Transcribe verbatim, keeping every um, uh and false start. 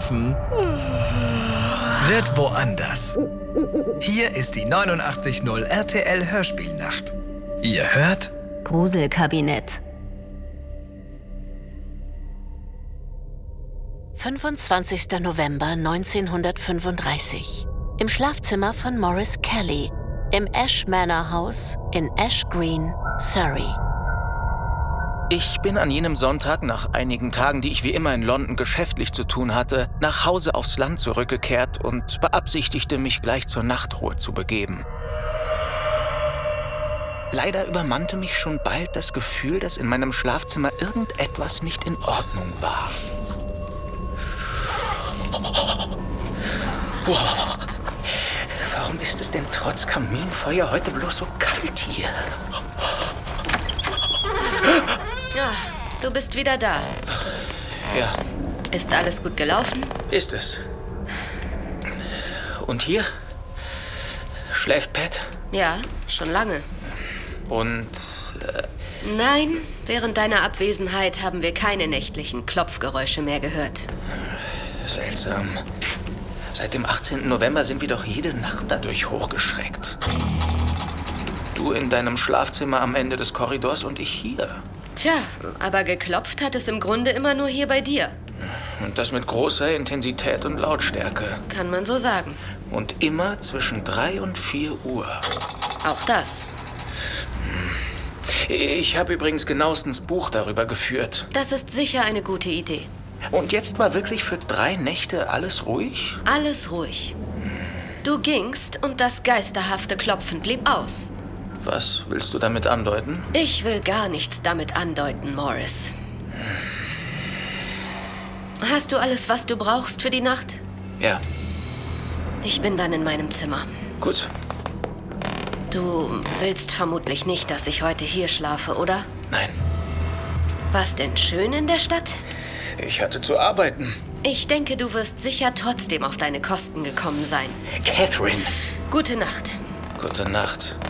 Schlafen wird woanders. Hier ist die neunundachtzig Komma null R T L Hörspielnacht. Ihr hört Gruselkabinett. fünfundzwanzigster November neunzehnhundertfünfunddreißig. Im Schlafzimmer von Maurice Kelly im Ash Manor House in Ash Green, Surrey. Ich bin an jenem Sonntag, nach einigen Tagen, die ich wie immer in London geschäftlich zu tun hatte, nach Hause aufs Land zurückgekehrt und beabsichtigte, mich gleich zur Nachtruhe zu begeben. Leider übermannte mich schon bald das Gefühl, dass in meinem Schlafzimmer irgendetwas nicht in Ordnung war. Wow. Warum ist es denn trotz Kaminfeuer heute bloß so kalt hier? Ja, du bist wieder da. Ja. Ist alles gut gelaufen? Ist es. Und hier? Schläft Pat? Ja, schon lange. Und... Äh, Nein, während deiner Abwesenheit haben wir keine nächtlichen Klopfgeräusche mehr gehört. Seltsam. Seit dem achtzehnten November sind wir doch jede Nacht dadurch hochgeschreckt. Du in deinem Schlafzimmer am Ende des Korridors und ich hier. Tja, aber geklopft hat es im Grunde immer nur hier bei dir. Und das mit großer Intensität und Lautstärke. Kann man so sagen. Und immer zwischen drei und vier Uhr. Auch das. Ich habe übrigens genauestens Buch darüber geführt. Das ist sicher eine gute Idee. Und jetzt war wirklich für drei Nächte alles ruhig? Alles ruhig. Du gingst und das geisterhafte Klopfen blieb aus. Was willst du damit andeuten? Ich will gar nichts damit andeuten, Maurice. Hast du alles, was du brauchst für die Nacht? Ja. Ich bin dann in meinem Zimmer. Gut. Du willst vermutlich nicht, dass ich heute hier schlafe, oder? Nein. War's denn schön in der Stadt? Ich hatte zu arbeiten. Ich denke, du wirst sicher trotzdem auf deine Kosten gekommen sein. Catherine. Gute Nacht. Gute Nacht.